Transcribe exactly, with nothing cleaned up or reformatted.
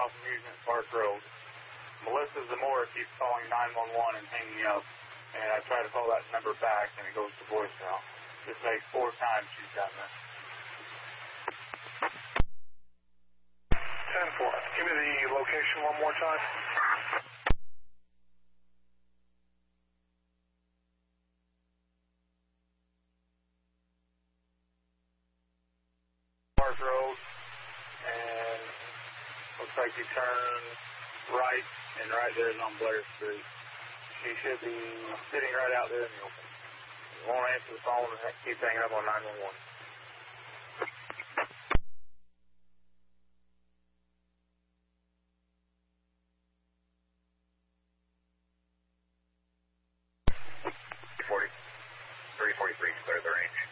off Amusement Park Road. Melissa Zamora keeps calling nine one one and hanging up, and I try to call that number back, and it goes to voicemail. This makes four times she's done this. ten four. Give me the location one more time. Park Road, and looks like you turn right, and right there is on Blair Street. She should be sitting right out there in the open. You won't answer the phone and keep hanging up on nine one one. forty, three forty-three, clear the range.